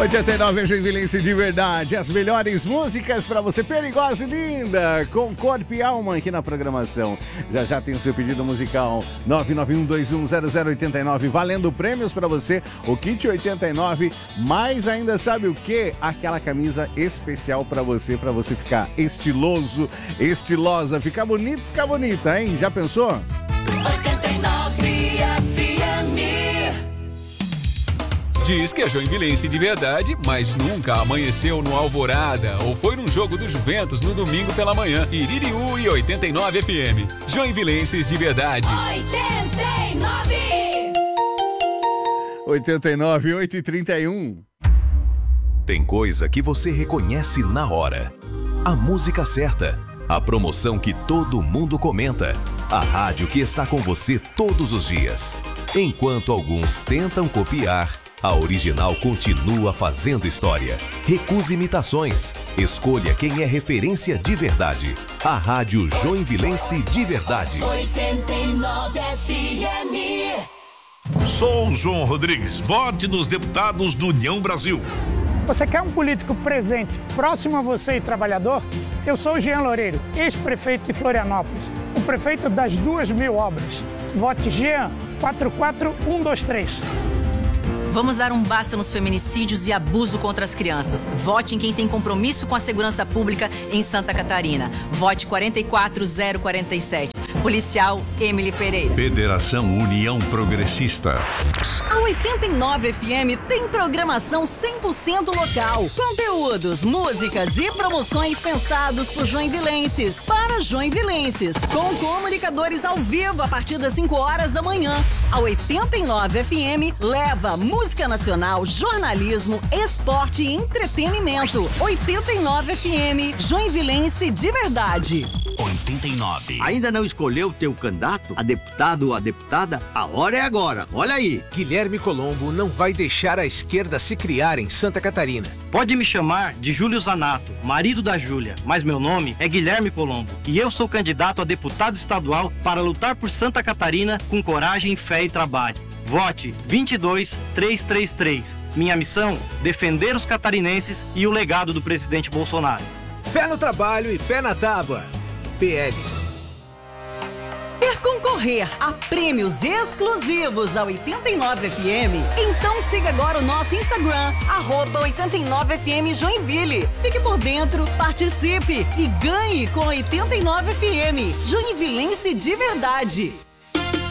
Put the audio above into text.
89 Joinvilense de verdade, as melhores músicas pra você, perigosa e linda, com corpo e alma aqui na programação. Já tem o seu pedido musical, 991210089, valendo prêmios pra você, o kit 89, mais ainda sabe o que? Aquela camisa especial pra você ficar estiloso, estilosa, ficar bonito, ficar bonita, hein? Já pensou? 89 FM. Diz que é joinvilense de verdade, mas nunca amanheceu no Alvorada ou foi num jogo do Juventus no domingo pela manhã. Iririú e 89 FM. Joinvilenses de verdade. 89. 8h31. Tem coisa que você reconhece na hora. A música certa. A promoção que todo mundo comenta. A rádio que está com você todos os dias. Enquanto alguns tentam copiar, a original continua fazendo história. Recuse imitações. Escolha quem é referência de verdade. A Rádio Joinvilense de verdade. 89 FM. Sou o João Rodrigues. Vote nos deputados do União Brasil. Você quer um político presente, próximo a você e trabalhador? Eu sou o Jean Loureiro, ex-prefeito de Florianópolis, o prefeito das 2.000 obras. Vote Jean 44123. Vamos dar um basta nos feminicídios e abuso contra as crianças. Vote em quem tem compromisso com a segurança pública em Santa Catarina. Vote 44047. Policial Emily Pereira. Federação União Progressista. A 89 FM tem programação 100% local. Conteúdos, músicas e promoções pensados por joinvilenses, para joinvilenses. Com comunicadores ao vivo a partir das 5 horas da manhã. A 89 FM leva música nacional, jornalismo, esporte e entretenimento. 89 FM, joinvilense de verdade. 89. Ainda não escolheu o teu candidato, a deputado ou a deputada? A hora é agora. Olha aí. Guilherme Colombo não vai deixar a esquerda se criar em Santa Catarina. Pode me chamar de Júlio Zanato, marido da Júlia, mas meu nome é Guilherme Colombo e eu sou candidato a deputado estadual para lutar por Santa Catarina com coragem, fé e trabalho. Vote 22333. Minha missão, defender os catarinenses e o legado do presidente Bolsonaro. Fé no trabalho e pé na tábua. PL. Quer concorrer a prêmios exclusivos da 89 FM? Então siga agora o nosso Instagram, @89FM Joinville. Fique por dentro, participe e ganhe com 89 FM. Joinvilense de verdade.